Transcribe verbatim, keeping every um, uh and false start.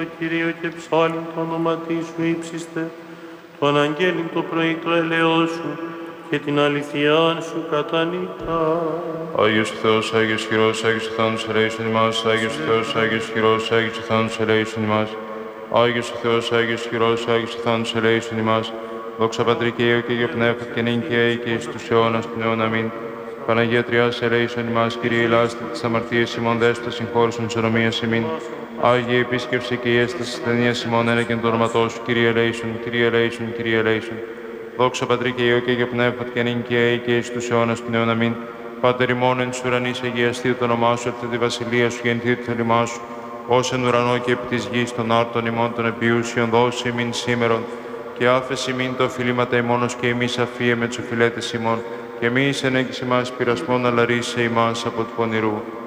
Κυρίω και ψάλιν το όνομα σου ύψιστε, το αναγγέλιν το πρωί το ελαιό σου και την αληθειάν σου κατανήτα. Άγιος Θεός, Άγιος Χειρός, Άγιος Θάνος ελέησον ημάς, Άγιος Θεός, Άγιος Χειρός, Άγιος Θάνος ελέησον ημάς. Άγιος Θεός, Άγιος Χειρός, Άγιος Θάνος ελέησον ημάς. Δόξα Πατρί και Υιό και Υιό Πνεύμα και νυν και αεί και εις τους αιώνας των αιώνων. Αμήν. Παναγία Τριάς ελέησον ημάς, Κύριε ηλάστε τις αμαρτίες ημών, δέσποτα συγχώρησον της ονομίας ημίν. Άγιε επίσκεψε και η έσταση της ταινίας ημών, ένεκεν το όνοματό σου, Κύριε ελέησον, Κύριε ελέησον, Κύριε ελέησον. Δόξα Πατρί και Υιό και Υιό Πνεύμα και νυν και αεί και εις τους αιώνας των αιώνων. Αμήν. Πάτερ ημών εν της ουρανής, αγιαστεί το όνομά σου, έρθει τη βασιλεία σου, γεννηθεί το θέλημά σου, ως εν ουρανό και επί της γης των άρτων ημών των επιούσιων, δώσει ημίν σήμερον, και άφεση ημίν το οφειλήματα ημώνος και εμείς αφίε με τους οφειλέτες ημών, και εμείς ενέγγισε μας πειρασμόν, αλλά ρίσε ημάς από του πονηρού.